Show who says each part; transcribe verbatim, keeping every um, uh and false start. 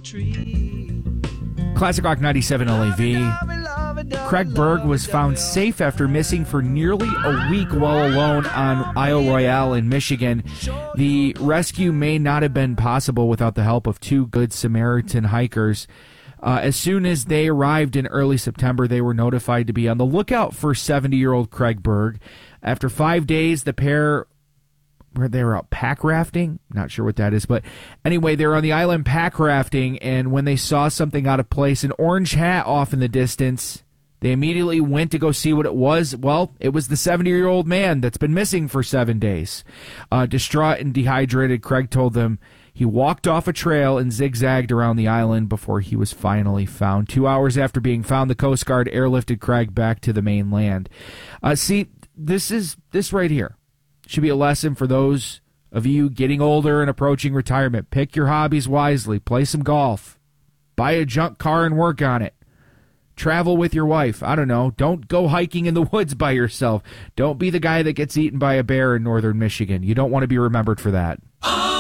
Speaker 1: Classic Rock ninety-seven L A V. Craig Berg was found safe after missing for nearly a week while alone on Isle Royale in Michigan. The rescue may not have been possible without the help of two Good Samaritan hikers. Uh, as soon as they arrived in early September, they were notified to be on the lookout for seventy-year-old Craig Berg. After five days, the pair, where they were out pack rafting, not sure what that is, but anyway, they were on the island pack rafting, and when they saw something out of place, an orange hat off in the distance, they immediately went to go see what it was. Well, it was the seventy-year-old man that's been missing for seven days. Uh, distraught and dehydrated, Craig told them he walked off a trail and zigzagged around the island before he was finally found. Two hours after being found, the Coast Guard airlifted Craig back to the mainland. Uh, see, this is this right here should be a lesson for those of you getting older and approaching retirement. Pick your hobbies wisely. Play some golf. Buy a junk car and work on it. Travel with your wife. I don't know. Don't go hiking in the woods by yourself. Don't be the guy that gets eaten by a bear in northern Michigan. You don't want to be remembered for that.